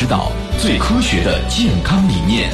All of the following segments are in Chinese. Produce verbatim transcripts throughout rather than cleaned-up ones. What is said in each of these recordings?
导最科学的健康理念。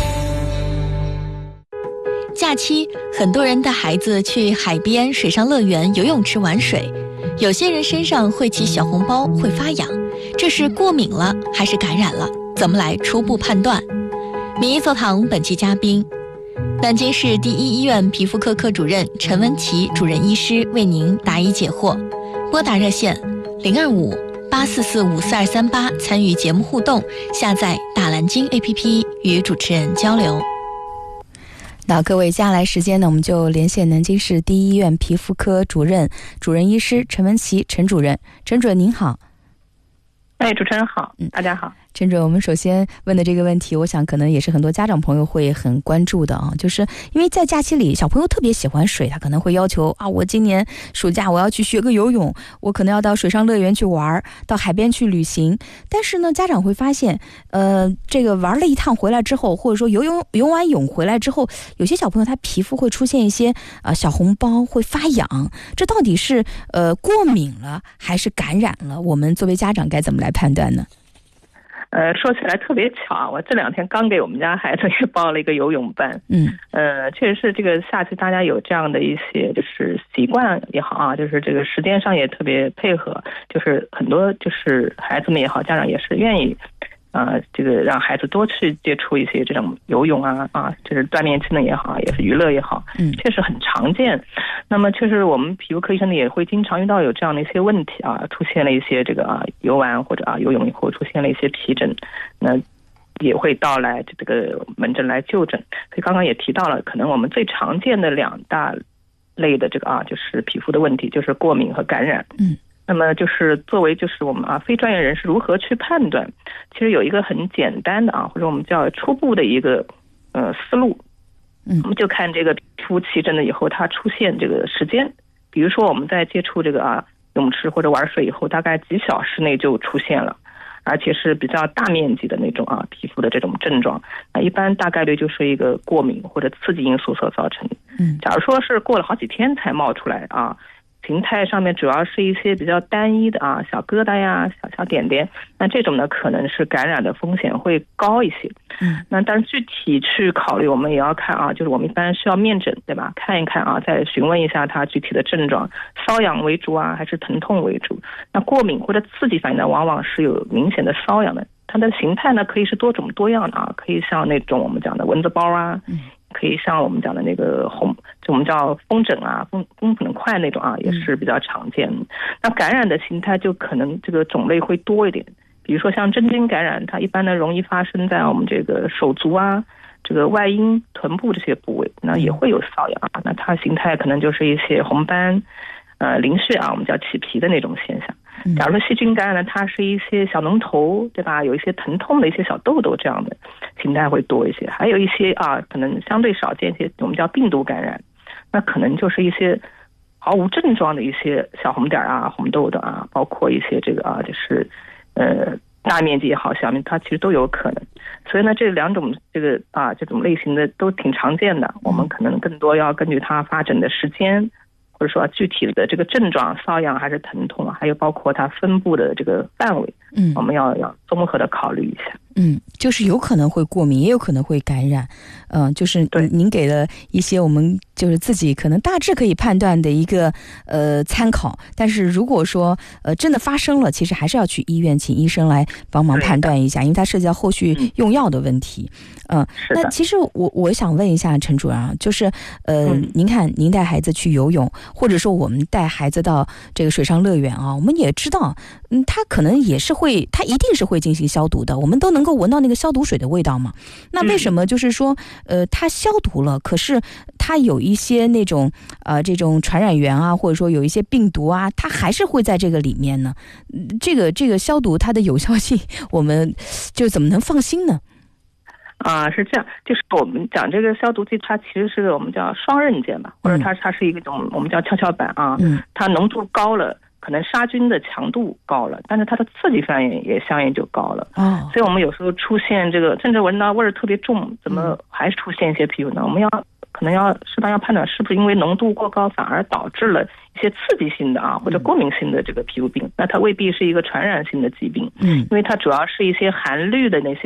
假期，很多人带孩子去海边、水上乐园、游泳池玩水，有些人身上会起小红包，会发痒，这是过敏了还是感染了？怎么来初步判断？免疫座堂本期嘉宾，南京市第一医院皮肤科科主任陈文琪主任医师为您答疑解惑。拨打热线零二五八四四五四二三八参与节目互动，下载大蓝鲸 A P P 与主持人交流。 那各位，接下来时间呢，我们就连线南京市第一医院皮肤科主任主任医师陈文琪陈主任。陈主任您好。 哎，主持人好，嗯，大家好。 陈主任，我们首先问的这个问题，我想可能也是很多家长朋友会很关注的啊，就是因为在假期里，小朋友特别喜欢水，他可能会要求啊，我今年暑假我要去学个游泳，我可能要到水上乐园去玩，到海边去旅行。但是呢，家长会发现，呃，这个玩了一趟回来之后，或者说游泳游完泳回来之后，有些小朋友他皮肤会出现一些啊、呃、小红包，会发痒，这到底是呃过敏了还是感染了？我们作为家长该怎么来判断呢？ 呃，说起来特别巧，我这两天刚给我们家孩子也报了一个游泳班。嗯，呃，确实是这个夏季大家有这样的一些就是习惯也好啊，就是这个时间上也特别配合，就是很多就是孩子们也好，家长也是愿意。呃，这个让孩子多去接触一些这种游泳啊啊，就是锻炼技能也好，也是娱乐也好，嗯，确实很常见。那么，确实我们皮肤科医生呢也会经常遇到有这样的一些问题啊，出现了一些这个啊游玩或者啊游泳以后出现了一些皮疹，那也会到来这个门诊来就诊。所以刚刚也提到了，可能我们最常见的两大类的这个啊就是皮肤的问题，就是过敏和感染。嗯。那么就是作为就是我们啊非专业人士如何去判断，其实有一个很简单的啊或者我们叫初步的一个呃思路，嗯，我们就看这个皮肤起疹了以后它出现这个时间，比如说我们在接触这个啊泳池或者玩水以后，大概几小时内就出现了，而且是比较大面积的那种啊皮肤的这种症状，那一般大概率就是一个过敏或者刺激因素所造成的。嗯，假如说是过了好几天才冒出来啊。形态上面主要是一些比较单一的啊小疙瘩呀小小点点，那这种呢可能是感染的风险会高一些。嗯，那但是具体去考虑我们也要看啊，就是我们一般需要面诊对吧，看一看啊，再询问一下它具体的症状，瘙痒为主啊还是疼痛为主。那过敏或者刺激反应呢往往是有明显的瘙痒的，它的形态呢可以是多种多样的啊，可以像那种我们讲的蚊子包啊，嗯，可以像我们讲的那个红，就我们叫风疹啊，风风疹块那种啊，也是比较常见的。那感染的形态就可能这个种类会多一点，比如说像真菌感染，它一般呢容易发生在我们这个手足啊、这个外阴、臀部这些部位，那也会有瘙痒啊。那它形态可能就是一些红斑、呃鳞屑啊，我们叫起皮的那种现象。假如说细菌感染呢，它是一些小脓头，对吧？有一些疼痛的一些小痘痘，这样的形态会多一些。还有一些啊，可能相对少见一些，我们叫病毒感染，那可能就是一些毫无症状的一些小红点啊、红痘痘啊，包括一些这个啊，就是呃大面积也好、小面积它其实都有可能。所以呢，这两种这个啊这种类型的都挺常见的，我们可能更多要根据它发疹的时间。或者说具体的这个症状，瘙痒还是疼痛，还有包括它分布的这个范围，嗯，我们要要综合的考虑一下。 嗯，就是有可能会过敏，也有可能会感染，嗯、呃，就是您给了一些我们就是自己可能大致可以判断的一个呃参考，但是如果说呃真的发生了，其实还是要去医院请医生来帮忙判断一下，因为它涉及到后续用药的问题。嗯、呃，那其实我我想问一下陈主任啊，就是呃、嗯，您看您带孩子去游泳，或者说我们带孩子到这个水上乐园啊，我们也知道，嗯，他可能也是会，他一定是会进行消毒的，我们都能够闻到那个消毒水的味道嘛。那为什么就是说，呃，它消毒了，可是它有一些那种呃这种传染源啊，或者说有一些病毒啊，它还是会在这个里面呢？这个这个消毒它的有效性，我们就怎么能放心呢？ 啊，是这样，就是我们讲这个消毒剂，它其实是我们叫双刃剑吧，或者它它是一种我们叫跷跷板啊，嗯，它浓度高了，可能杀菌的强度高了，但是它的刺激反应也相应就高了。哦，所以我们有时候出现这个，甚至闻到味儿特别重，怎么还出现一些皮肤呢？我们要可能要适当要判断是不是因为浓度过高，反而导致了一些刺激性的啊或者过敏性的这个皮肤病，那它未必是一个传染性的疾病，嗯，因为它主要是一些含氯的那些